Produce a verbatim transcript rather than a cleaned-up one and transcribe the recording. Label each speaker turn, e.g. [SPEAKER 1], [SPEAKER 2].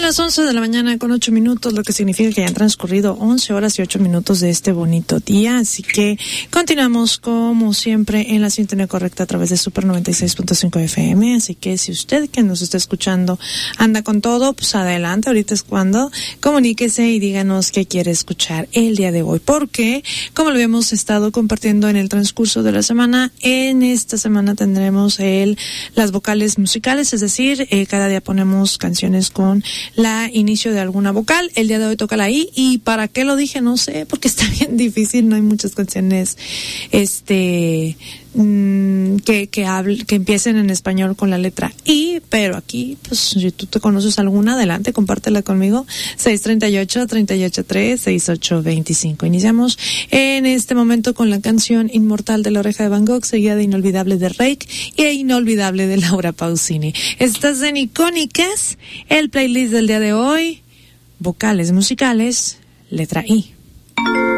[SPEAKER 1] las once de la mañana con ocho minutos, lo que significa que ya han transcurrido once horas y ocho minutos de este bonito día. Así que continuamos como siempre en la sintonía correcta a través de Super noventa y seis punto cinco F M. Así que si usted que nos está escuchando anda con todo, pues adelante, ahorita es cuando comuníquese y díganos qué quiere escuchar el día de hoy. Porque, como lo habíamos estado compartiendo en el transcurso de la semana, en esta semana tendremos el, las vocales musicales, es decir, eh, cada día ponemos canciones con la inicio de alguna vocal. El día de hoy toca la I, y para qué lo dije no sé, porque está bien difícil, no hay muchas canciones este mmm, que que habl, que empiecen en español con la letra I, pero aquí pues si tú te conoces alguna, adelante, compártela conmigo. seis tres ocho, tres ocho tres, seis ocho dos cinco. Iniciamos en este momento con la canción Inmortal de La Oreja de Van Gogh, seguida de Inolvidable de Rake y Inolvidable de Laura Pausini. Estás en Icónicas, el playlist del día de hoy, vocales musicales, letra I.